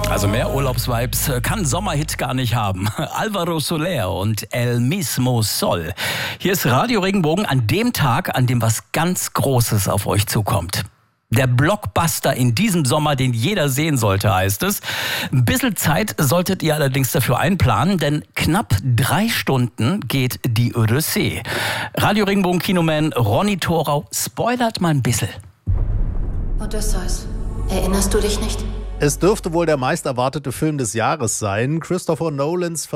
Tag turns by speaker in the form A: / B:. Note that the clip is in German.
A: Also mehr Urlaubsvibes kann Sommerhit gar nicht haben. Alvaro Soler und El Mismo Sol. Hier ist Radio Regenbogen an dem Tag, an dem was ganz Großes auf euch zukommt. Der Blockbuster in diesem Sommer, den jeder sehen sollte, heißt es. Ein bisschen Zeit solltet ihr allerdings dafür einplanen, denn knapp 3 Stunden geht die Odyssee. Radio Regenbogen Kinoman Ronny Thorau spoilert mal ein bisschen.
B: Odysseus, erinnerst du dich nicht?
C: Es dürfte wohl der meist erwartete Film des Jahres sein. Christopher Nolans